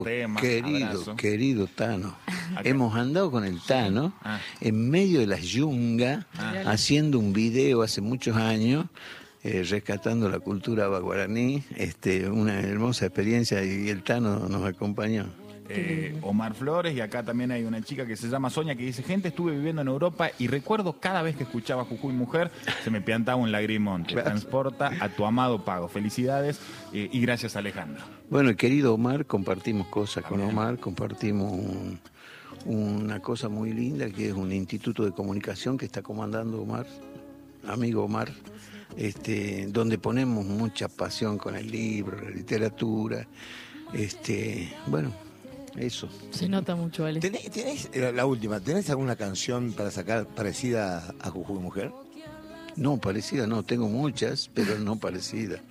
Tema, Querido, querido Tano, Acá. hemos andado con el Tano en medio de las yungas, haciendo un video hace muchos años, rescatando la cultura baguaraní, una hermosa experiencia, y el Tano nos acompañó. Omar Flores, y acá también hay una chica que se llama Sonia que dice: gente, estuve viviendo en Europa y recuerdo cada vez que escuchaba Jujuy Mujer se me piantaba un lagrimón. Te transporta a tu amado pago. Felicidades y gracias, Alejandro. Bueno, querido Omar, compartimos cosas con Omar, compartimos una cosa muy linda que es un instituto de comunicación que está comandando Omar, amigo Omar, donde ponemos mucha pasión con el libro, la literatura, bueno, eso. Se nota mucho, Ale. ¿Tenés la última, ¿tenés alguna canción para sacar parecida a Jujuy Mujer? No, parecida no, tengo muchas, pero no parecidas.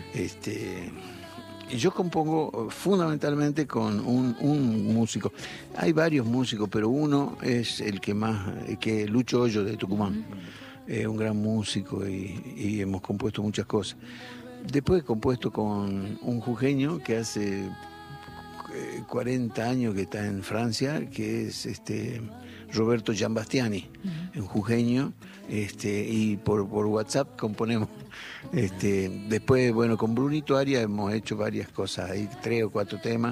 Yo compongo fundamentalmente con un músico. Hay varios músicos, pero uno es el que más, que Lucho Hoyo de Tucumán. Un gran músico y hemos compuesto muchas cosas. Después he compuesto con un jujeño que hace 40 años que está en Francia, que es Roberto Giambastiani, un jujeño, y por WhatsApp componemos. Después, bueno, con Brunito Arias hemos hecho varias cosas, hay 3 o 4 temas.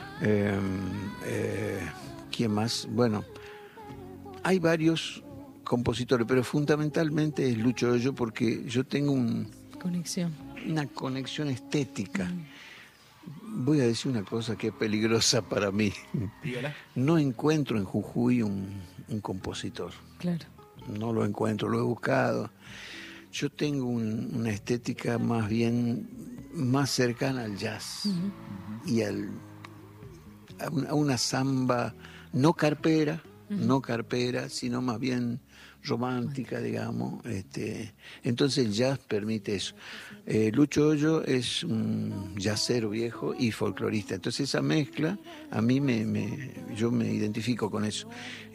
¿Quién más? Bueno, hay varios compositores, pero fundamentalmente es Lucho Hoyo, porque yo tengo una conexión estética. Voy a decir una cosa que es peligrosa para mí. Dígala. No encuentro en Jujuy un compositor. Claro. No lo encuentro, lo he buscado. Yo tengo una estética más bien más cercana al jazz y a una samba no carpera, sino más bien romántica, digamos. Entonces el jazz permite eso. Lucho Hoyo es un jazzero viejo y folclorista. Entonces esa mezcla, a mí yo me identifico con eso.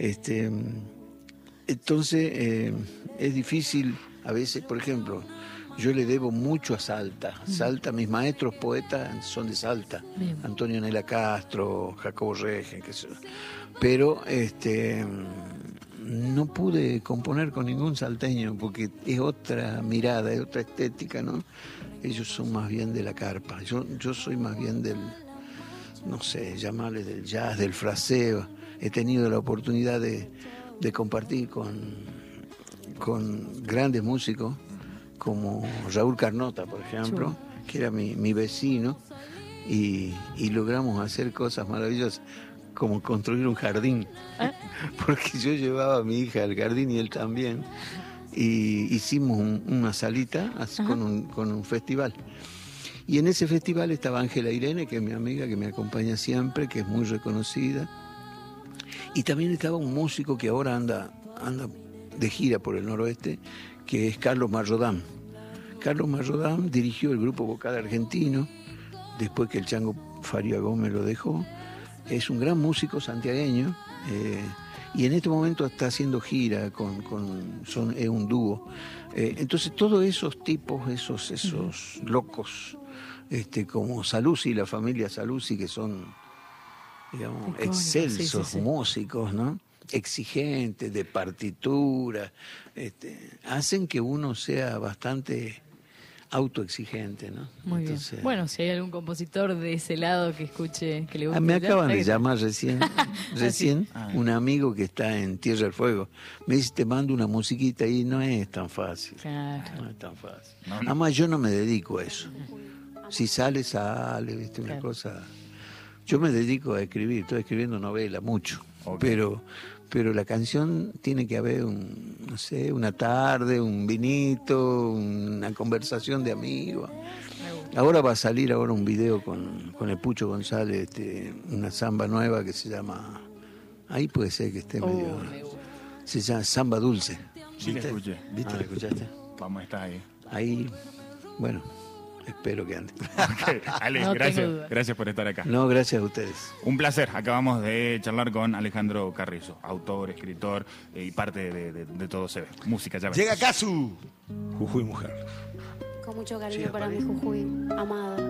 Entonces es difícil a veces, por ejemplo, yo le debo mucho a Salta. Salta, mis maestros poetas son de Salta. Bien. Antonio Nela Castro, Jacobo Regen, qué sé yo. Pero no pude componer con ningún salteño porque es otra mirada, es otra estética, ¿no? Ellos son más bien de la carpa. Yo soy más bien del, no sé, llamarle del jazz, del fraseo. He tenido la oportunidad de compartir con grandes músicos como Raúl Carnota, por ejemplo, que era mi vecino, y logramos hacer cosas maravillosas, como construir un jardín, porque yo llevaba a mi hija al jardín y él también, y hicimos una salita con un festival. Y en ese festival estaba Ángela Irene, que es mi amiga, que me acompaña siempre, que es muy reconocida, y también estaba un músico que ahora anda de gira por el noroeste, que es Carlos Marrodán. Carlos Marrodán dirigió el grupo Vocal Argentino, después que el Chango Faria Gómez lo dejó. Es un gran músico santiagueño, y en este momento está haciendo gira es un dúo. Entonces todos esos tipos, esos locos, como Saluzzi, la familia Saluzzi, que son, digamos, excelsos músicos, ¿no? Exigentes, de partitura, hacen que uno sea bastante autoexigente, ¿no? Muy Entonces, bien. Bueno, si hay algún compositor de ese lado que escuche, que le guste. me acaban de llamar recién un amigo que está en Tierra del Fuego. Me dice, te mando una musiquita, y no es tan fácil. Claro. No es tan fácil. No. Además, yo no me dedico a eso. Si sale, ¿viste? Una cosa. Yo me dedico a escribir, estoy escribiendo novela mucho, pero la canción tiene que haber no sé, una tarde, un vinito, una conversación de amigos. Ahora va a salir un video con el Pucho González, una samba nueva que se llama, ahí puede ser que esté medio, se llama Samba Dulce. Sí, la escuché. ¿Viste? ¿La escuchaste? Vamos a estar ahí. Ahí, bueno, espero que ande. Okay. Ale, No gracias por estar acá. No, gracias a ustedes. Un placer. Acabamos de charlar con Alejandro Carrizo, autor, escritor y parte de Todo se ve. Música, ya ven. Llega Casu, Jujuy Mujer. Con mucho cariño para mi Jujuy amado.